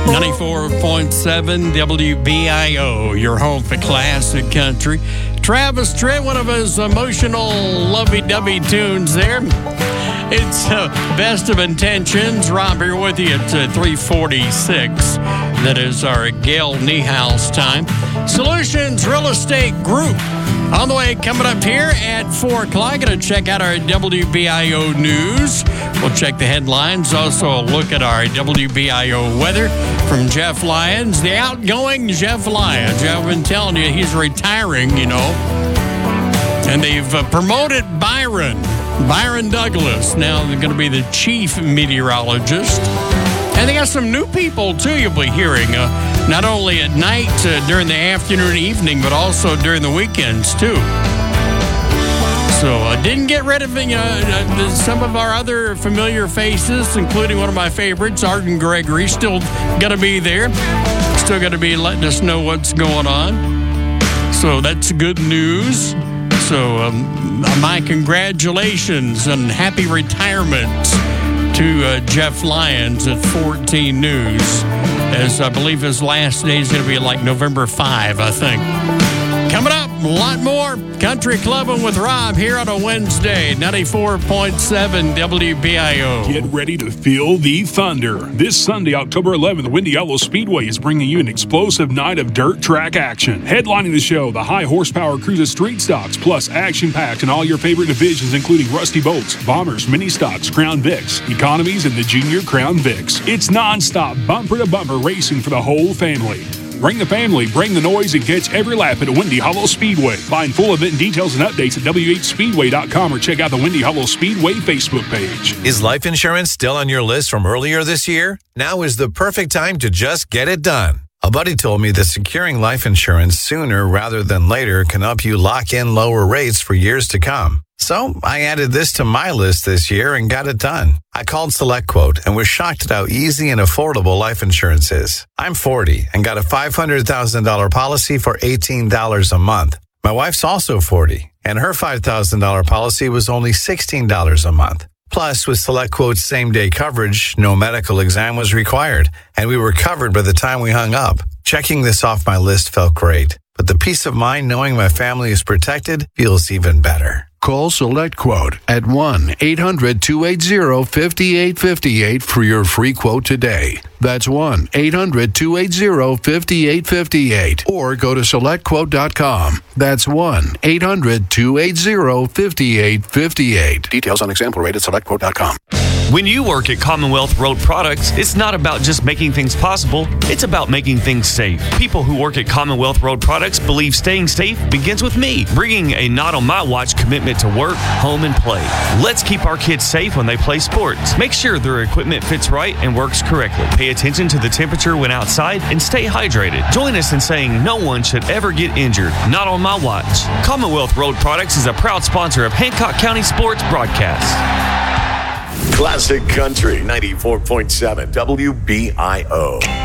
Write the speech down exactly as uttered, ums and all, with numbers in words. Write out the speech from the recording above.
ninety-four point seven W B I O, your home for classic country. Travis Tritt, one of his emotional lovey-dovey tunes there. It's uh, Best of Intentions. Rob here with you at uh, three forty-six. That is our Gail Niehaus time. Solutions Real Estate Group. On the way, coming up here at four o'clock, going to check out our W B I O news. We'll check the headlines. Also, a look at our W B I O weather from Jeff Lyons, the outgoing Jeff Lyons. I've been telling you, he's retiring, you know. And they've uh, promoted Byron, Byron Douglas. Now they're going to be the chief meteorologist. And they got some new people, too, you'll be hearing. Uh, not only at night, uh, during the afternoon and evening, but also during the weekends, too. So I uh, didn't get rid of uh, uh, some of our other familiar faces, including one of my favorites, Arden Gregory. Still going to be there. Still going to be letting us know what's going on. So that's good news. So um, my congratulations and happy retirement to uh, Jeff Lyons at fourteen News, as I believe his last day is going to be like November fifth, I think. Coming up, a lot more Country Clubbing with Rob here on a Wednesday, ninety-four point seven W B I O. Get ready to feel the thunder. This Sunday, October eleventh, Windy Hollow Speedway is bringing you an explosive night of dirt track action. Headlining the show, the high horsepower Cruiser Street Stocks, plus action-packed in all your favorite divisions, including Rusty Bolts, Bombers, Mini Stocks, Crown Vics, Economies, and the Junior Crown Vics. It's non-stop, bumper-to-bumper racing for the whole family. Bring the family, bring the noise, and catch every lap at Windy Hollow Speedway. Find full event details and updates at W H speedway dot com or check out the Windy Hollow Speedway Facebook page. Is life insurance still on your list from earlier this year? Now is the perfect time to just get it done. A buddy told me that securing life insurance sooner rather than later can help you lock in lower rates for years to come. So I added this to my list this year and got it done. I called SelectQuote and was shocked at how easy and affordable life insurance is. I'm forty and got a five hundred thousand dollars policy for eighteen dollars a month. My wife's also forty, and her five thousand dollars policy was only sixteen dollars a month. Plus, with SelectQuote's same-day coverage, no medical exam was required, and we were covered by the time we hung up. Checking this off my list felt great, but the peace of mind knowing my family is protected feels even better. Call SelectQuote at one eight hundred two eight zero five eight five eight for your free quote today. That's one eight hundred two eight zero five eight five eight. Or go to select quote dot com. That's one eight hundred two eight zero five eight five eight. Details on example rate at select quote dot com. When you work at Commonwealth Road Products, it's not about just making things possible, it's about making things safe. People who work at Commonwealth Road Products believe staying safe begins with me, bringing a not-on-my-watch commitment to work, home, and play. Let's keep our kids safe when they play sports. Make sure their equipment fits right and works correctly. Pay attention to the temperature when outside and stay hydrated. Join us in saying no one should ever get injured. Not on my watch. Commonwealth Road Products is a proud sponsor of Hancock County Sports Broadcast. Classic Country ninety-four point seven W B I O.